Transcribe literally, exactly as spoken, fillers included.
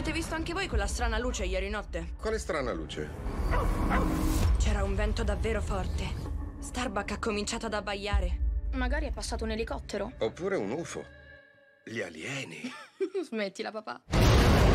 Avete visto anche voi quella strana luce ieri notte? Quale strana luce? C'era un vento davvero forte. Starbuck ha cominciato ad abbaiare. Magari è passato un elicottero. Oppure un U F O. Gli alieni. Smettila, papà.